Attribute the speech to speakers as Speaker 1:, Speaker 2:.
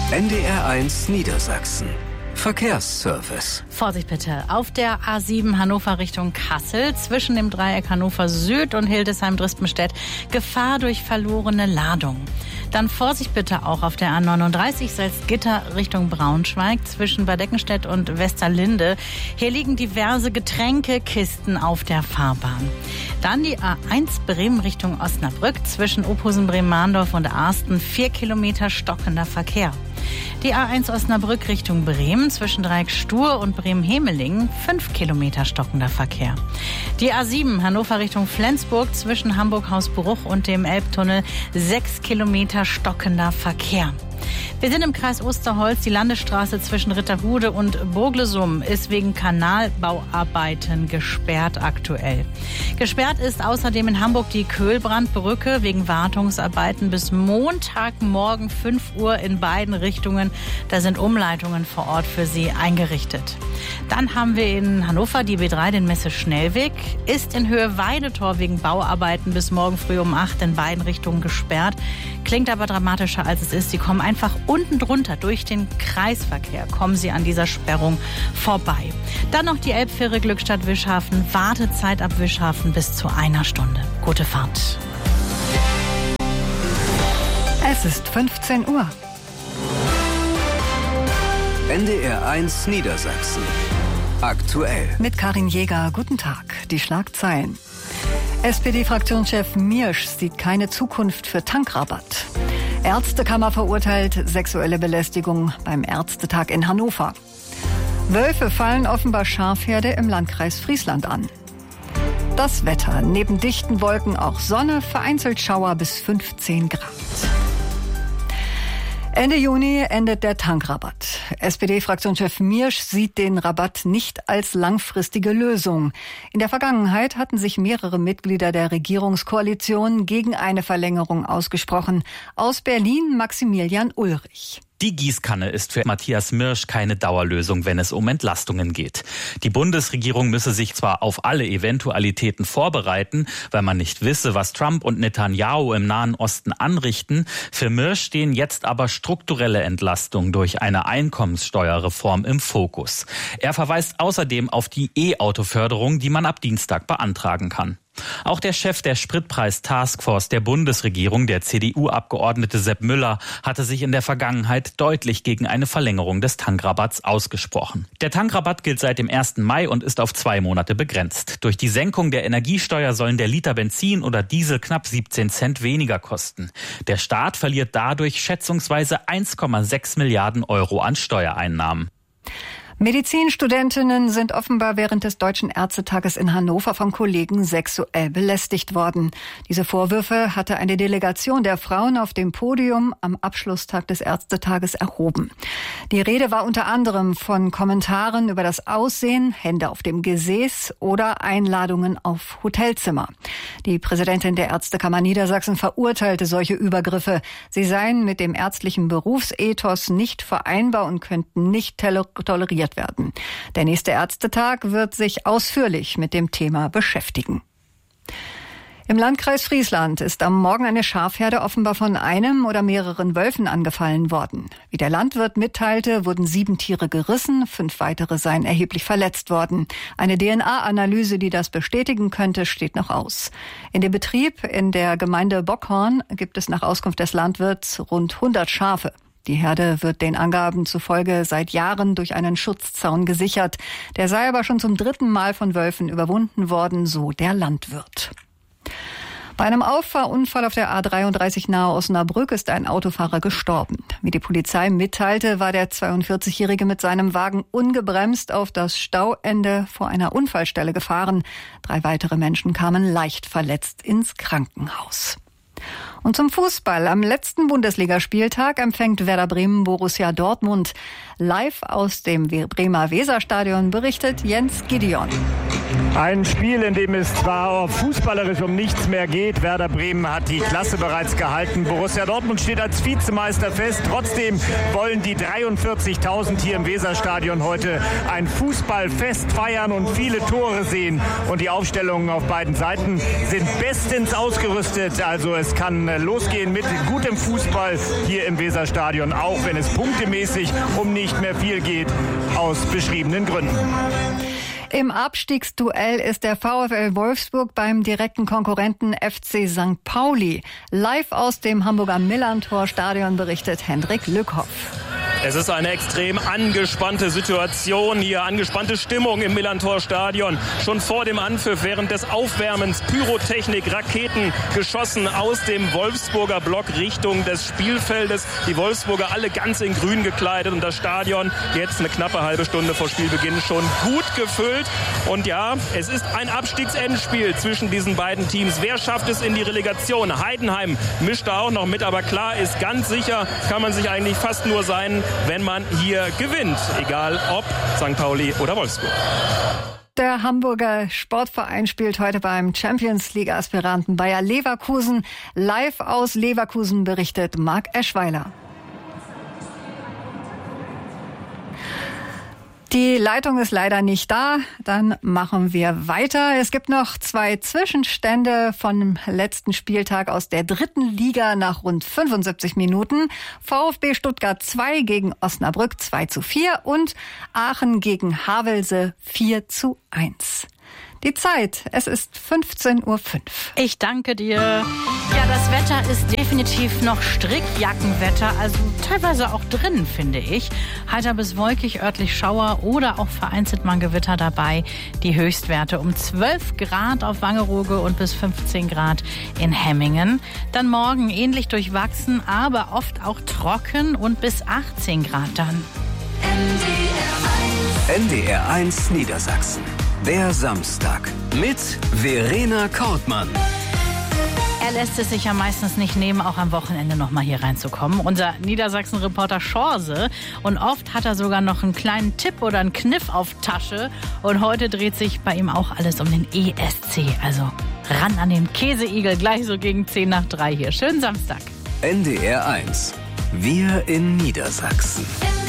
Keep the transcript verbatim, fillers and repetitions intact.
Speaker 1: N D R eins Niedersachsen. Verkehrsservice.
Speaker 2: Vorsicht bitte. Auf der A sieben Hannover Richtung Kassel zwischen dem Dreieck Hannover Süd und Hildesheim-Drispenstedt Gefahr durch verlorene Ladung. Dann Vorsicht bitte auch auf der A neununddreißig Salzgitter Richtung Braunschweig zwischen Bad Eckenstedt und Westerlinde. Hier liegen diverse Getränkekisten auf der Fahrbahn. Dann die A eins Bremen Richtung Osnabrück zwischen Ophusen-Bremen-Mahndorf und Arsten. Vier Kilometer stockender Verkehr. Die A eins Osnabrück Richtung Bremen zwischen Dreieck Stur und Bremen-Hemelingen, fünf Kilometer stockender Verkehr. Die A sieben Hannover Richtung Flensburg zwischen Hamburg-Hausbruch und dem Elbtunnel, sechs Kilometer stockender Verkehr. Wir sind im Kreis Osterholz. Die Landesstraße zwischen Ritterhude und Burglesum ist wegen Kanalbauarbeiten gesperrt aktuell. Gesperrt ist außerdem in Hamburg die Köhlbrandbrücke wegen Wartungsarbeiten bis Montagmorgen fünf Uhr in beiden Richtungen. Da sind Umleitungen vor Ort für Sie eingerichtet. Dann haben wir in Hannover die B drei, den Messe-Schnellweg, ist in Höhe Weidetor wegen Bauarbeiten bis morgen früh um acht in beiden Richtungen gesperrt. Klingt aber dramatischer, als es ist. Sie kommen einfach unten drunter durch den Kreisverkehr, kommen Sie an dieser Sperrung vorbei. Dann noch die Elbfähre Glückstadt-Wischhafen, Wartezeit ab Wischhafen bis zu einer Stunde. Gute Fahrt.
Speaker 3: Es ist fünfzehn Uhr.
Speaker 1: N D R eins Niedersachsen. Aktuell.
Speaker 3: Mit Karin Jäger, guten Tag. Die Schlagzeilen. S P D-Fraktionschef Miersch sieht keine Zukunft für Tankrabatt. Ärztekammer verurteilt sexuelle Belästigung beim Ärztetag in Hannover. Wölfe fallen offenbar Schafherde im Landkreis Friesland an. Das Wetter. Neben dichten Wolken auch Sonne, vereinzelt Schauer bis fünfzehn Grad. Ende Juni endet der Tankrabatt. S P D-Fraktionschef Miersch sieht den Rabatt nicht als langfristige Lösung. In der Vergangenheit hatten sich mehrere Mitglieder der Regierungskoalition gegen eine Verlängerung ausgesprochen. Aus Berlin Maximilian Ulrich.
Speaker 4: Die Gießkanne ist für Matthias Miersch keine Dauerlösung, wenn es um Entlastungen geht. Die Bundesregierung müsse sich zwar auf alle Eventualitäten vorbereiten, weil man nicht wisse, was Trump und Netanyahu im Nahen Osten anrichten. Für Miersch stehen jetzt aber strukturelle Entlastungen durch eine Einkommenssteuerreform im Fokus. Er verweist außerdem auf die E-Auto-Förderung, die man ab Dienstag beantragen kann. Auch der Chef der Spritpreis-Taskforce der Bundesregierung, der C D U-Abgeordnete Sepp Müller, hatte sich in der Vergangenheit deutlich gegen eine Verlängerung des Tankrabatts ausgesprochen. Der Tankrabatt gilt seit dem ersten Mai und ist auf zwei Monate begrenzt. Durch die Senkung der Energiesteuer sollen der Liter Benzin oder Diesel knapp siebzehn Cent weniger kosten. Der Staat verliert dadurch schätzungsweise eins Komma sechs Milliarden Euro an Steuereinnahmen.
Speaker 3: Medizinstudentinnen sind offenbar während des Deutschen Ärztetages in Hannover von Kollegen sexuell belästigt worden. Diese Vorwürfe hatte eine Delegation der Frauen auf dem Podium am Abschlusstag des Ärztetages erhoben. Die Rede war unter anderem von Kommentaren über das Aussehen, Hände auf dem Gesäß oder Einladungen auf Hotelzimmer. Die Präsidentin der Ärztekammer Niedersachsen verurteilte solche Übergriffe. Sie seien mit dem ärztlichen Berufsethos nicht vereinbar und könnten nicht toleriert werden. Der nächste Ärztetag wird sich ausführlich mit dem Thema beschäftigen. Im Landkreis Friesland ist am Morgen eine Schafherde offenbar von einem oder mehreren Wölfen angefallen worden. Wie der Landwirt mitteilte, wurden sieben Tiere gerissen, fünf weitere seien erheblich verletzt worden. Eine D N A-Analyse, die das bestätigen könnte, steht noch aus. In dem Betrieb in der Gemeinde Bockhorn gibt es nach Auskunft des Landwirts rund hundert Schafe. Die Herde wird den Angaben zufolge seit Jahren durch einen Schutzzaun gesichert. Der sei aber schon zum dritten Mal von Wölfen überwunden worden, so der Landwirt. Bei einem Auffahrunfall auf der A dreiunddreißig nahe Osnabrück ist ein Autofahrer gestorben. Wie die Polizei mitteilte, war der zweiundvierzigjährige mit seinem Wagen ungebremst auf das Stauende vor einer Unfallstelle gefahren. Drei weitere Menschen kamen leicht verletzt ins Krankenhaus. Und zum Fußball. Am letzten Bundesligaspieltag empfängt Werder Bremen Borussia Dortmund. Live aus dem Bremer Weserstadion berichtet Jens Gideon.
Speaker 5: Ein Spiel, in dem es zwar fußballerisch um nichts mehr geht. Werder Bremen hat die Klasse bereits gehalten. Borussia Dortmund steht als Vizemeister fest. Trotzdem wollen die dreiundvierzigtausend hier im Weserstadion heute ein Fußballfest feiern und viele Tore sehen. Und die Aufstellungen auf beiden Seiten sind bestens ausgerüstet. Also es kann losgehen mit gutem Fußball hier im Weserstadion, auch wenn es punktemäßig um nicht mehr viel geht, aus beschriebenen Gründen.
Speaker 3: Im Abstiegsduell ist der VfL Wolfsburg beim direkten Konkurrenten F C Sankt Pauli. Live aus dem Hamburger Millerntor-Stadion berichtet Hendrik Lückhoff.
Speaker 6: Es ist eine extrem angespannte Situation hier, angespannte Stimmung im Millerntor-Stadion. Schon vor dem Anpfiff, während des Aufwärmens, Pyrotechnik, Raketen geschossen aus dem Wolfsburger Block Richtung des Spielfeldes. Die Wolfsburger alle ganz in grün gekleidet und das Stadion jetzt eine knappe halbe Stunde vor Spielbeginn schon gut gefüllt. Und ja, es ist ein Abstiegsendspiel zwischen diesen beiden Teams. Wer schafft es in die Relegation? Heidenheim mischt da auch noch mit, aber klar ist, ganz sicher kann man sich eigentlich fast nur sein, wenn man hier gewinnt, egal ob Sankt Pauli oder Wolfsburg.
Speaker 3: Der Hamburger Sportverein spielt heute beim Champions-League-Aspiranten Bayer Leverkusen. Live aus Leverkusen berichtet Marc Eschweiler. Die Leitung ist leider nicht da. Dann machen wir weiter. Es gibt noch zwei Zwischenstände vom letzten Spieltag aus der dritten Liga nach rund fünfundsiebzig Minuten. VfB Stuttgart zwei gegen Osnabrück zwei zu vier und Aachen gegen Havelse vier zu eins. Die Zeit, es ist fünfzehn Uhr fünf.
Speaker 2: Ich danke dir. Ja, das Wetter ist definitiv noch Strickjackenwetter, also teilweise auch drin, finde ich. Heiter bis wolkig, örtlich Schauer oder auch vereinzelt mal Gewitter dabei. Die Höchstwerte um zwölf Grad auf Wangerooge und bis fünfzehn Grad in Hemmingen. Dann morgen ähnlich durchwachsen, aber oft auch trocken und bis achtzehn Grad dann.
Speaker 1: N D R eins Niedersachsen. Der Samstag mit Verena Kortmann.
Speaker 2: Er lässt es sich ja meistens nicht nehmen, auch am Wochenende noch mal hier reinzukommen. Unser Niedersachsen-Reporter Schorse. Und oft hat er sogar noch einen kleinen Tipp oder einen Kniff auf Tasche. Und heute dreht sich bei ihm auch alles um den E S C. Also ran an den Käseigel, gleich so gegen zehn nach drei hier. Schönen Samstag.
Speaker 1: N D R eins. Wir in Niedersachsen.